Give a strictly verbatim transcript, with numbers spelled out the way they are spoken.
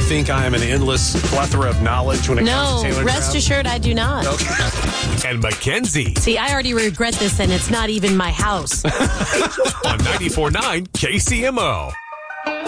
think I am an endless plethora of knowledge when it no, comes to Taylor rest Craft? assured I do not. Okay. And Mackenzie See, I already regret this, and it's not even my house. on ninety-four point nine K C M O.